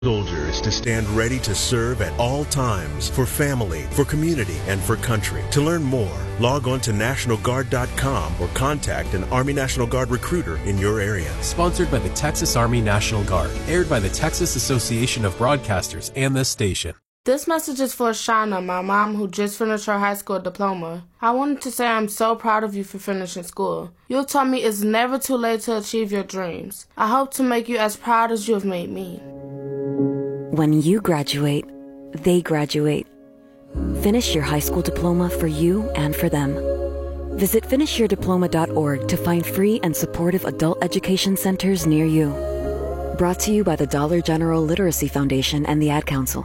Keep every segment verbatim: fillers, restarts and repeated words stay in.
Soldier is to stand ready to serve at all times for family, for community, and for country. To learn more, log on to National Guard dot com or contact an Army National Guard recruiter in your area. Sponsored by the Texas Army National Guard. Aired by the Texas Association of Broadcasters and this station. This message is for Shauna, my mom, who just finished her high school diploma. I wanted to say I'm so proud of you for finishing school. You taught me it's never too late to achieve your dreams. I hope to make you as proud as you have made me. When you graduate, they graduate. Finish your high school diploma for you and for them. Visit finish your diploma dot org to find free and supportive adult education centers near you. Brought to you by the Dollar General Literacy Foundation and the Ad Council.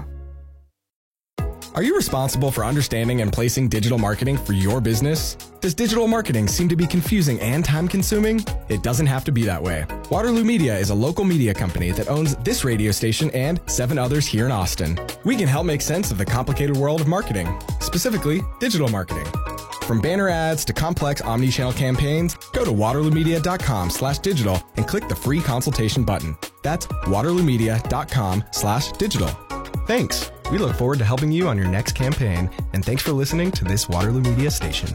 Are you responsible for understanding and placing digital marketing for your business? Does digital marketing seem to be confusing and time-consuming? It doesn't have to be that way. Waterloo Media is a local media company that owns this radio station and seven others here in Austin. We can help make sense of the complicated world of marketing, specifically digital marketing. From banner ads to complex omni-channel campaigns, go to waterloo media dot com slash digital and click the free consultation button. That's waterloo media dot com slash digital. Thanks. We look forward to helping you on your next campaign, and thanks for listening to this Waterloo Media station.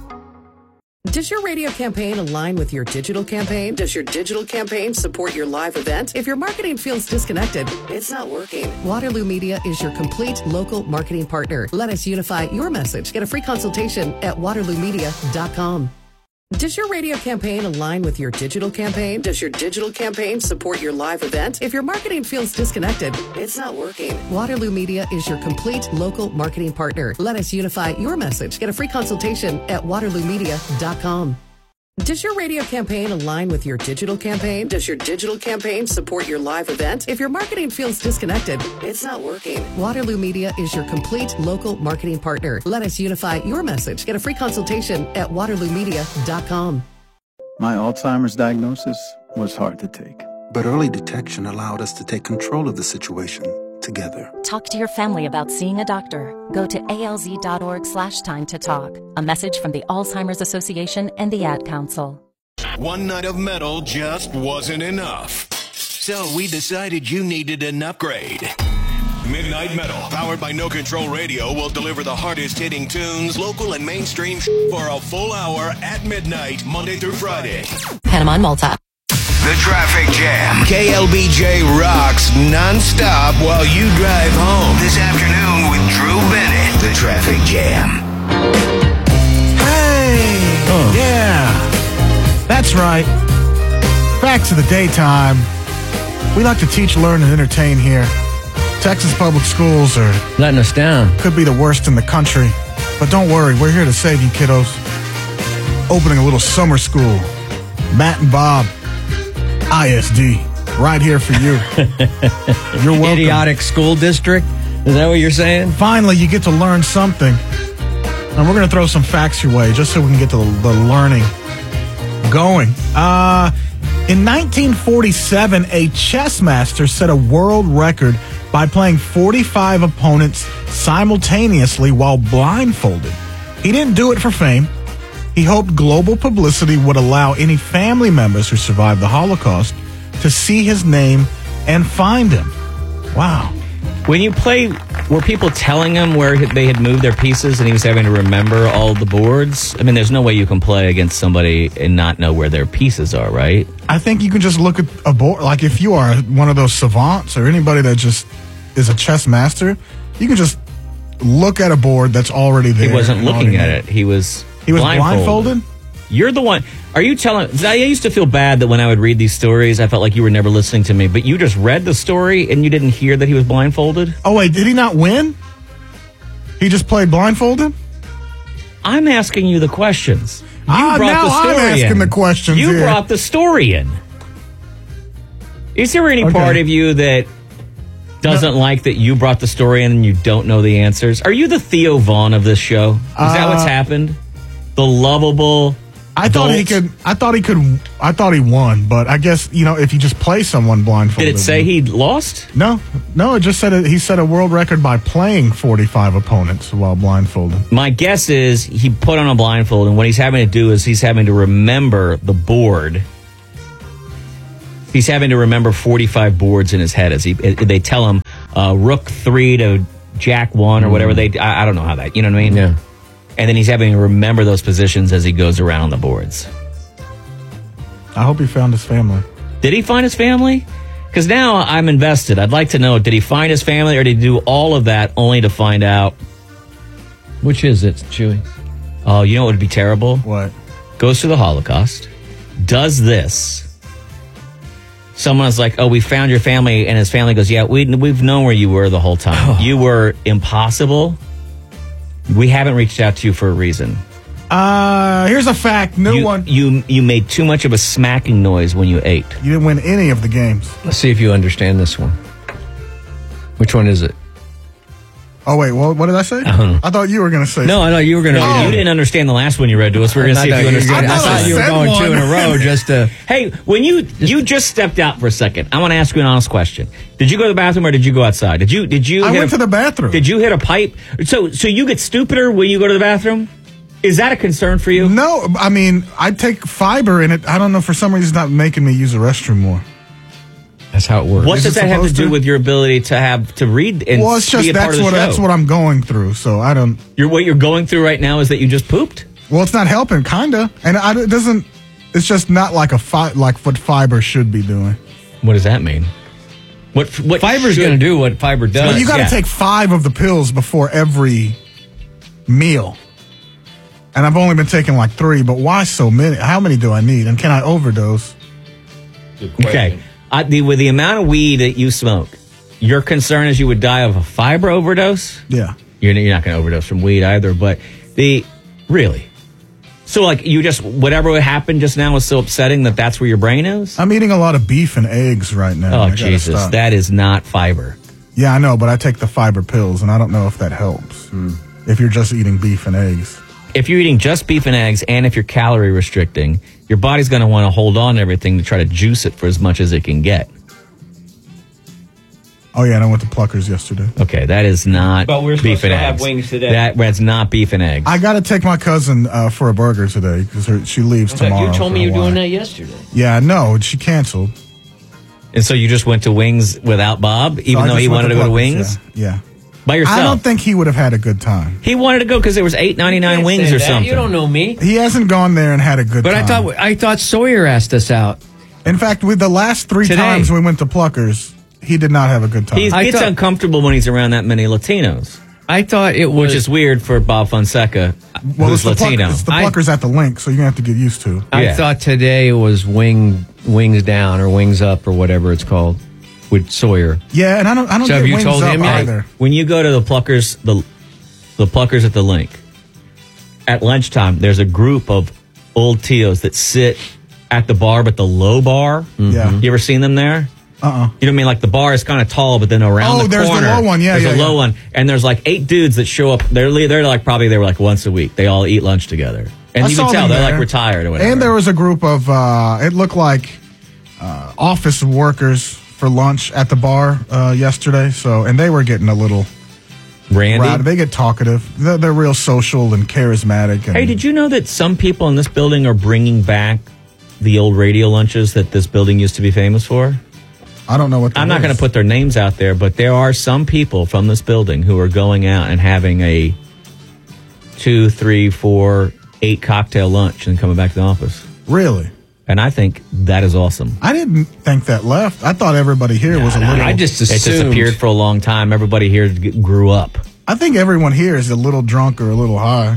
Does your radio campaign align with your digital campaign? Does your digital campaign support your live event? If your marketing feels disconnected, it's not working. Waterloo Media is your complete local marketing partner. Let us unify your message. Get a free consultation at waterloo media dot com. Does your radio campaign align with your digital campaign? Does your digital campaign support your live event? If your marketing feels disconnected, it's not working. Waterloo Media is your complete local marketing partner. Let us unify your message. Get a free consultation at waterloo media dot com. Does your radio campaign align with your digital campaign? Does your digital campaign support your live event? If your marketing feels disconnected, it's not working. Waterloo Media is your complete local marketing partner. Let us unify your message. Get a free consultation at waterloo media dot com. My Alzheimer's diagnosis was hard to take. But early detection allowed us to take control of the situation together. Talk to your family about seeing a doctor. Go to A L Z dot org slash time to talk. A message from the Alzheimer's Association and the Ad Council. One night of metal just wasn't enough. So we decided you needed an upgrade. Midnight Metal, powered by No Control Radio, will deliver the hardest hitting tunes, local and mainstream for a full hour at midnight, Monday through Friday. Panama and Malta. The Traffic Jam. K L B J rocks nonstop while you drive home. This afternoon with Drew Bennett. The Traffic Jam. Hey! Oh. Yeah. That's right. Back to the daytime. We like to teach, learn, and entertain here. Texas public schools are letting us down. Could be the worst in the country. But don't worry, we're here to save you, kiddos. Opening a little summer school. Matt and Bob. I S D, right here for you. You're welcome. Idiotic school district? Is that what you're saying? Finally, you get to learn something. And we're going to throw some facts your way just so we can get the, the learning going. Uh, in nineteen forty-seven, a chess master set a world record by playing forty-five opponents simultaneously while blindfolded. He didn't do it for fame. He hoped global publicity would allow any family members who survived the Holocaust to see his name and find him. Wow. When you play, were people telling him where they had moved their pieces and he was having to remember all the boards? I mean, there's no way you can play against somebody and not know where their pieces are, right? I think you can just look at a board. Like if you are one of those savants or anybody that just is a chess master, you can just look at a board that's already there. He wasn't looking at it. He was... He was blindfolded. blindfolded? You're the one. Are you telling... I used to feel bad that when I would read these stories, I felt like you were never listening to me. But you just read the story and you didn't hear that he was blindfolded? Oh, wait. Did he not win? He just played blindfolded? I'm asking you the questions. You ah, brought now the story I'm asking in. the questions You here. brought the story in. Is there any okay. part of you that doesn't no. like that you brought the story in and you don't know the answers? Are you the Theo Vaughn of this show? Is uh, that what's happened? The lovable. I thought adult? he could. I thought he could. I thought he won, but I guess you know if you just play someone blindfolded. Did it say he lost? No, no. It just said it, he set a world record by playing forty-five opponents while blindfolded. My guess is he put on a blindfold, and what he's having to do is he's having to remember the board He's having to remember forty-five boards in his head as he they tell him uh, rook three to jack one or whatever they. I, I don't know how that. You know what I mean? Yeah. And then he's having to remember those positions as he goes around the boards. I hope he found his family. Did he find his family? Because now I'm invested. I'd like to know, did he find his family or did he do all of that only to find out? Which is it, Chewy? Oh, you know what would be terrible? What? Goes through the Holocaust, does this. Someone's like, oh, we found your family. And his family goes, yeah, we, we've known where you were the whole time. Oh. You were impossible. We haven't reached out to you for a reason. Uh, here's a fact. No you, one. You you made too much of a smacking noise when you ate. You didn't win any of the games. Let's see if you understand this one. Which one is it? Oh, wait. What, what did I say? Uh-huh. I thought you were going to say No, I know you were going to no, read You it. didn't understand the last one you read to us. We we're going to see if you understand. I thought you were going one. two in a row just to... Hey, when you you just stepped out for a second, I want to ask you an honest question. Did you go to the bathroom or did you go outside? Did you Did you? I hit went a, to the bathroom. Did you hit a pipe? So So you get stupider when you go to the bathroom? Is that a concern for you? No, I mean, I take fiber in it. I don't know, for some reason, it's not making me use the restroom more. That's how it works. What Is does it that have to supposed do to? with your ability to have to read and Well, it's just be a part that's of the what show? that's what I'm going through. So I don't. You're, what you're going through right now is that you just pooped? Well, it's not helping, kinda, and I, it doesn't. It's just not like a fi- like what fiber should be doing. What does that mean? What what Fiber's should- going to do what fiber does. But you got to yeah. take five of the pills before every meal. And I've only been taking like three, but why so many? How many do I need? And can I overdose? Okay. I, the, with the amount of weed that you smoke, your concern is you would die of a fiber overdose? Yeah. You're, you're not going to overdose from weed either, but the, really? So like you just, whatever happened just now was so upsetting that that's where your brain is? I'm eating a lot of beef and eggs right now. Oh, I gotta Jesus. stop. That is not fiber. Yeah, I know, but I take the fiber pills, and I don't know if that helps. Hmm. If you're just eating beef and eggs. If you're eating just beef and eggs and if you're calorie restricting, your body's going to want to hold on to everything to try to juice it for as much as it can get. Oh, yeah, and I went to Pluckers yesterday. Okay, that is not But we're supposed beef and to have eggs. wings today. That, that's not beef and eggs. I got to take my cousin uh, for a burger today because she leaves In fact, tomorrow. you told for me you were Hawaii. doing that yesterday. Yeah, no, she canceled. And so you just went to Wings without Bob, even So I though just he went wanted to, go to Pluckers, Wings? Yeah. yeah. By yourself? I don't think he would have had a good time. He wanted to go because there was eight ninety-nine wings or something. You don't know me. He hasn't gone there and had a good But time. I thought I thought Sawyer asked us out. In fact, with the last three Today. times we went to Pluckers, he did not have a good time. He I gets thought- uncomfortable when he's around that many Latinos, I thought it was which is weird for Bob Fonseca, well, who's it's the, Latino. Pluck, it's the I- Pluckers at the link, so you're going to have to get used to. I Yeah. thought today was wing wings down or wings up or whatever it's called with Sawyer. Yeah, and I don't I don't So have get you wings told up him yet? either. When you go to the Pluckers, the the Pluckers at the link, at lunchtime, there's a group of old Tios that sit at the bar, but the low bar. Yeah. You ever seen them there? Uh-uh. You know what I mean? Like the bar is kind of tall, but then around Oh, the there's the corner, low one. Yeah, there's yeah, a low yeah. one, and there's like eight dudes that show up. They're li- they're like probably they were like once a week. They all eat lunch together, and I you saw can tell them they're there. like retired or whatever. And there was a group of, uh, it looked like uh, office workers for lunch at the bar uh, yesterday. So, and they were getting a little Randy. rowdy. They get talkative. They're, they're real social and charismatic. And Hey, did you know that some people in this building are bringing back the old radio lunches that this building used to be famous for? I don't know what. I'm not going to put their names out there, but there are some people from this building who are going out and having a two, three, four, eight cocktail lunch and coming back to the office. Really? And I think that is awesome. I didn't think that left. I thought everybody here was a Nah, little. I just It assumed. disappeared for a long time. Everybody here g- grew up. I think everyone here is a little drunk or a little high,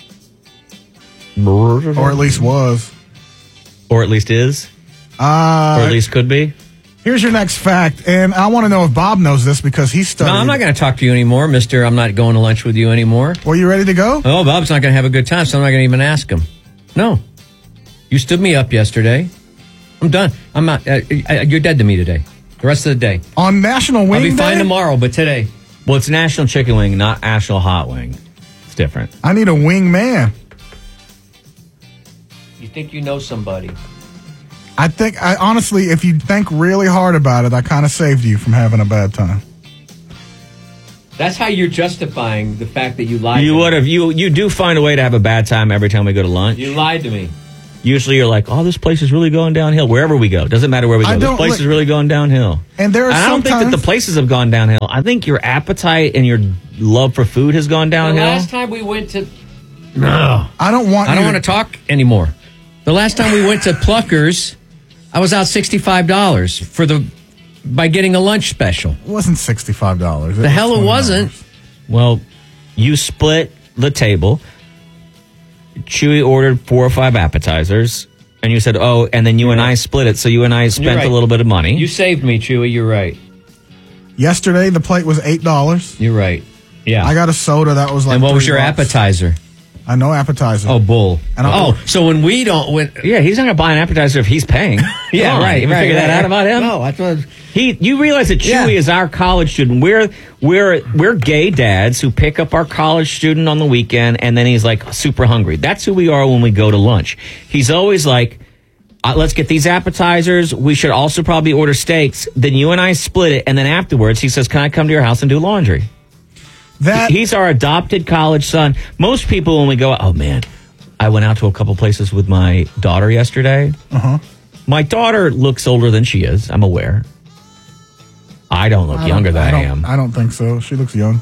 or at least was. Or at least is. Uh, Or at least could be. Here's your next fact, and I want to know if Bob knows this because he studied. No, I'm not going to talk to you anymore, Mister I'm not going to lunch with you anymore. Well, you ready to go? Oh, Bob's not going to have a good time, so I'm not going to even ask him. No. You stood me up yesterday. I'm done. I'm not. Uh, uh, you're dead to me today. The rest of the day. On National Wing I'll be Day? fine tomorrow, but today. Well, it's National Chicken Wing, not National Hot Wing. It's different. I need a wing man. You think you know somebody. I think, I honestly, if you think really hard about it, I kind of saved you from having a bad time. That's how you're justifying the fact that you lied You to would me. have. You you do find a way to have a bad time every time we go to lunch. You lied to me. usually you're like, oh, this place is really going downhill. Wherever we go, doesn't matter where we I go. This don't place li- is really going downhill. And there are And I don't think that sometimes- the places have gone downhill. I think your appetite and your love for food has gone The downhill. last time we went to... No. I don't want I don't you want to talk anymore. The last time we went to Pluckers, I was out sixty-five dollars for the by getting a lunch special. It wasn't sixty-five dollars. The hell it wasn't. Well, you split the table. Chewy ordered four or five appetizers, and you said, oh, and then you and I split it, so you and I You're spent right. a little bit of money. You saved me, Chewy. You're right. Yesterday, the plate was eight dollars. You're right. Yeah. I got a soda that was like and what was three your bucks. appetizer? I know appetizer. Oh, bull. And I- oh, so when we don't... When, yeah, he's not going to buy an appetizer if he's paying. yeah, Come on, right. You right, figure right, that out right. about him? No, that's what... He, you realize that Chewy Yeah. is our college student. We're we're we're gay dads who pick up our college student on the weekend, and then he's like super hungry. That's who we are when we go to lunch. He's always like, uh, "Let's get these appetizers. We should also probably order steaks." Then you and I split it, and then afterwards he says, "Can I come to your house and do laundry?" That He's our adopted college son. Most people, when we go, oh man, I went out to a couple places with my daughter yesterday. Uh-huh. My daughter looks older than she is. I'm aware. I don't look I younger don't- than I, I don't- am. I don't think so. She looks young.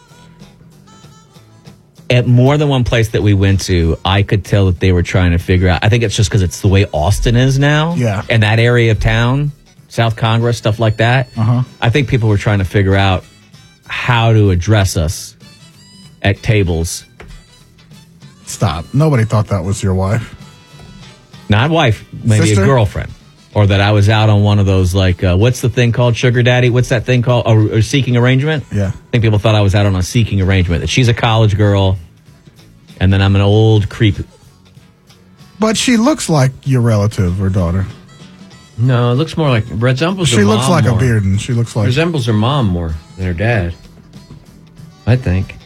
At more than one place that we went to, I could tell that they were trying to figure out. I think it's just because it's the way Austin is now. Yeah. And that area of town, South Congress, stuff like that. Uh-huh. I think people were trying to figure out how to address us at tables. Stop. Nobody thought that was your wife. Not wife, maybe Sister? a girlfriend. Or that I was out on one of those, like, uh, what's the thing called, sugar daddy? What's that thing called? A, a seeking arrangement? Yeah. I think people thought I was out on a seeking arrangement. That she's a college girl, and then I'm an old creep. But she looks like your relative or daughter. No, it looks more like... Resembles She her looks mom like more. a Bearden. She looks like... Resembles her mom more than her dad. I think.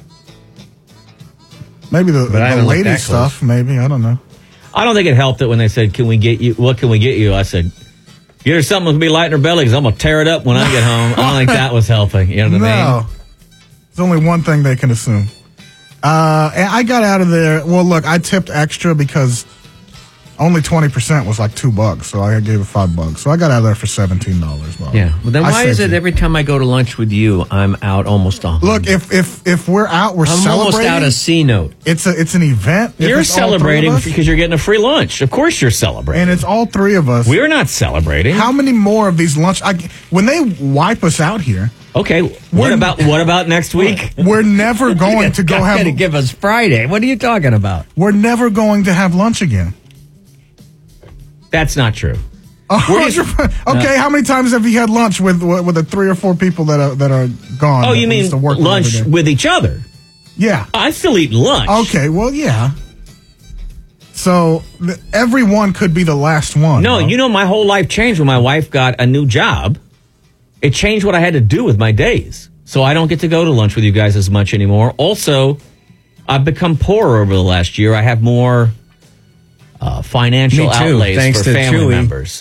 Maybe the, But I the haven't looked lady that close. stuff, maybe. I don't know. I don't think it helped that when they said, can we get you, what can we get you? I said, get her something to be light in her belly because I'm going to tear it up when I get home. I don't think that was helping. You know what I No. mean? There's only one thing they can assume. Uh, and I got out of there. Well, look, I tipped extra because only twenty percent was like two bucks. So I gave it five bucks. So I got out of there for seventeen dollars. Bob. Yeah. Well, then I why is saved it you. every time I go to lunch with you, I'm out almost a hundred? Look, if if if we're out, we're I'm celebrating. almost out a C note. It's a it's an event. If You're it's all three of celebrating us, because you're getting a free lunch. Of course you're celebrating. and it's all three of us. We're not celebrating. How many more of these lunch? I, when they wipe us out here, Okay, what We're- about what about next week? we're never going to go God's have. gonna give us Friday. What are you talking about? We're never going to have lunch again. That's not true. A Where do you- hundred- okay, how many times have you had lunch with with the three or four people that are that are gone? Oh, that you we mean used to work with lunch every day? with each other? Yeah. I still eat lunch. Okay. Well, yeah. So th- everyone could be the last one. No, huh? you know, my whole life changed when my wife got a new job. It changed what I had to do with my days. So I don't get to go to lunch with you guys as much anymore. Also, I've become poorer over the last year. I have more uh, financial Me too, outlays thanks for to family Chewy. members.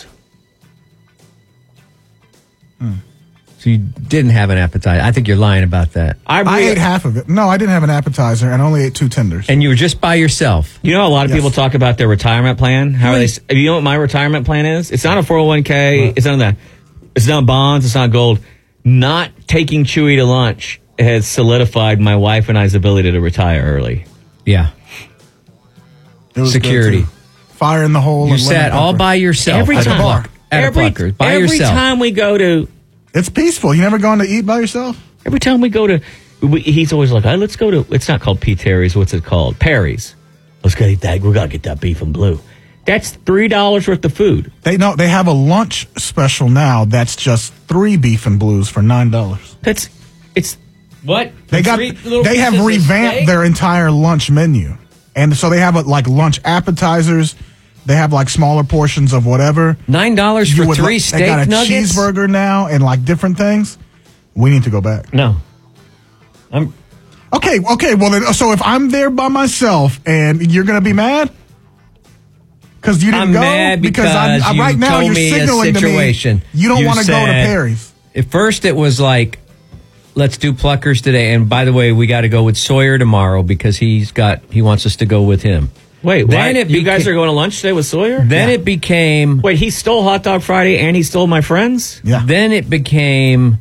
So you didn't have an appetite. I think you're lying about that. I, I re- ate half of it. No, I didn't have an appetizer and only ate two tenders. And you were just by yourself. You know, a lot of Yes. people talk about their retirement plan. How are they? You know what my retirement plan is? It's not a four oh one k. It's not that. It's not bonds. It's not gold. Not taking Chewy to lunch has solidified my wife and I's ability to retire early. Yeah. It was Security. good, too. Fire in the hole. You and sat lemon all pepper. by yourself Every at time. a pluck, at every, a plucker, by every yourself. time we go to, It's peaceful. You never gone to eat by yourself? every time we go to, we, he's always like, "Hey, let's go to." It's not called P. Terry's. What's it called? Perry's. Let's go eat that. We gotta get that beef and blue. That's three dollars worth of food. They know they have a lunch special now that's just three beef and blues for nine dollars. That's it's What? They got Three little they have pieces of revamped steak? their entire lunch menu. And so they have uh, like lunch appetizers. They have like smaller portions of whatever. Nine dollars You for would three like- steak They got a nuggets. cheeseburger now and like different things. We need to go back. No. I'm. Okay, okay. Well, then, so if I'm there by myself and you're going to be mad because you didn't I'm go, mad because I'm, I- you right now told you're me a signaling situation. to me you don't You want to go to said- Perry's. At first, it was like, let's do pluckers today. And by the way, we got to go with Sawyer tomorrow because he's got he wants us to go with him. Wait, Then why? it you beca- guys are going to lunch today with Sawyer? Then it became. Wait, he stole Hot Dog Friday and he stole my friends? Yeah. Then it became.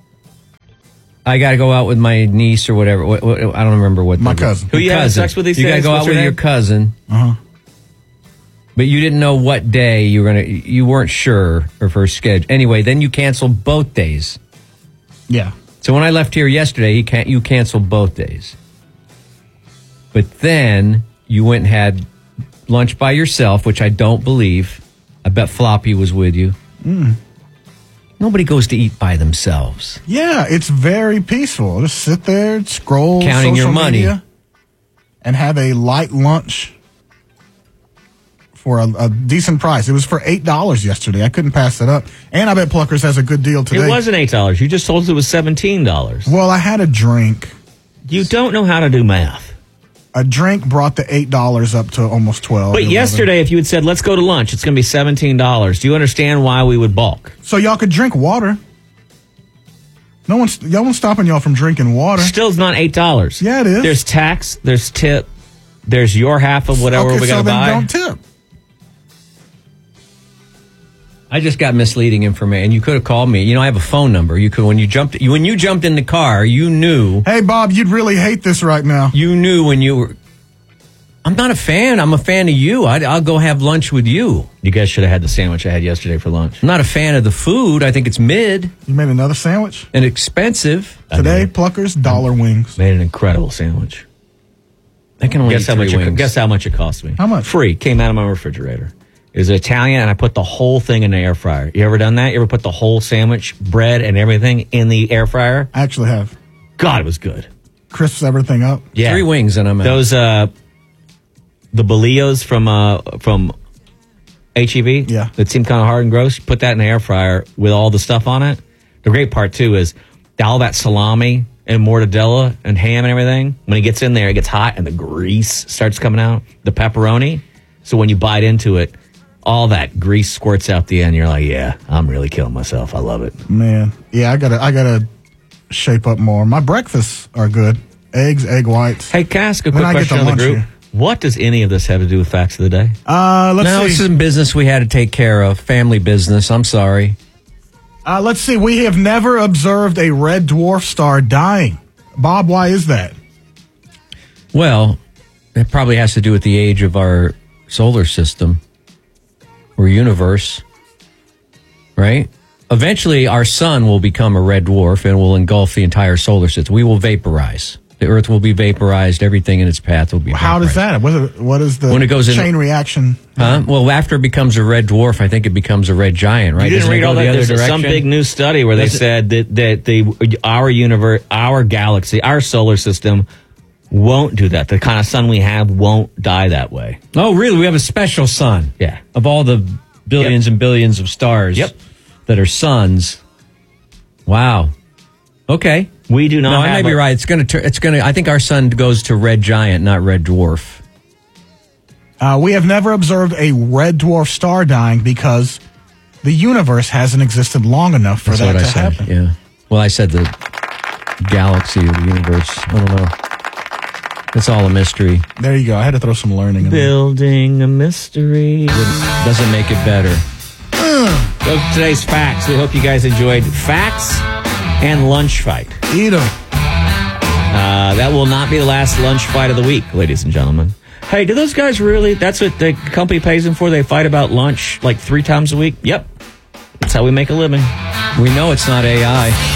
I got to go out with my niece or whatever. What, what, I don't remember what. My the- cousin. Who you having sex with these You got to days? go What's out her with name? your cousin. Uh huh. But you didn't know what day you were gonna. You weren't sure of her schedule. Anyway, then you canceled both days. Yeah. So when I left here yesterday, you can't. You canceled both days. But then you went and had lunch by yourself, which I don't believe. I bet Floppy was with you. Mm. Nobody goes to eat by themselves. Yeah, it's very peaceful. Just sit there, scroll, Counting your social money. media, and have a light lunch for a, a decent price. It was for eight dollars yesterday. I couldn't pass it up. And I bet Pluckers has a good deal today. It wasn't eight dollars. You just told us it was seventeen dollars. Well, I had a drink. You don't know how to do math. A drink brought the eight dollars up to almost twelve dollars. But yesterday, if you had said, let's go to lunch, it's going to be seventeen dollars. Do you understand why we would balk? So y'all could drink water. No one's y'all one's stopping y'all from drinking water. Still's not eight dollars. Yeah, it is. There's tax, there's tip, there's your half of whatever okay, we got so to then buy. don't tip. I just got misleading information. You could have called me. You know, I have a phone number. You could when you jumped when you jumped in the car. You knew. Hey, Bob, you'd really hate this right now. You knew when you were. I'm not a fan. I'm a fan of you. I'd, I'll go have lunch with you. You guys should have had the sandwich I had yesterday for lunch. I'm not a fan of the food. I think it's mid You made another sandwich and expensive. today. Pluckers dollar wings. Made an incredible sandwich. I can only Guess eat how three much? It, wings. guess how much it cost me? How much? Free. Came out of my refrigerator. It was Italian, and I put the whole thing in the air fryer. You ever done that? You ever put the whole sandwich, bread, and everything in the air fryer? I actually have. God, it was good. Crisps everything up. Yeah, Three wings and I'm out. Those uh, the bolillos from uh from H E B. Yeah. that seem kind of hard and gross. You put that in the air fryer with all the stuff on it. The great part too is all that salami and mortadella and ham and everything. When it gets in there, it gets hot and the grease starts coming out. The pepperoni. So when you bite into it, all that grease squirts out the end. You're like, yeah, I'm really killing myself. I love it. Man, yeah, I gotta, I gotta shape up more. My breakfasts are good: eggs, egg whites. Hey, can I ask a Then quick I get question the on the lunch group? here. What does any of this have to do with facts of the day? Uh, let's no, see. it's some business we had to take care of. Family business. I'm sorry. Uh, let's see. We have never observed a red dwarf star dying. Bob, why is that? Well, it probably has to do with the age of our solar system or universe, right? Eventually, our sun will become a red dwarf and will engulf the entire solar system. We will vaporize. The Earth will be vaporized. Everything in its path will be vaporized. How does that? What is, what is the When it goes in- chain reaction? Huh? Well, after it becomes a red dwarf, I think it becomes a red giant, right? You didn't Doesn't it read go all the that. other There's some direction? big new study where they Does it- said that that the our universe, our galaxy, our solar system won't do that. The kind of sun we have won't die that way. Oh, really? We have a special sun. Yeah. Of all the billions and billions of stars Yep. that are suns. Wow. Okay. We do not. No, I have may be a- right. It's gonna. Tur- it's gonna. I think our sun goes to red giant, not red dwarf. Uh, we have never observed a red dwarf star dying because the universe hasn't existed long enough for That's that what to I said. happen. Yeah. Well, I said the galaxy or the universe. I don't know. It's all a mystery. There you go. I had to throw some learning in there. Building a mystery. Doesn't make it better. So today's facts. We hope you guys enjoyed facts and lunch fight. Eat 'em. Uh, that will not be the last lunch fight of the week, ladies and gentlemen. Hey, do those guys really? That's what the company pays them for? They fight about lunch like three times a week? Yep. That's how we make a living. We know it's not A I.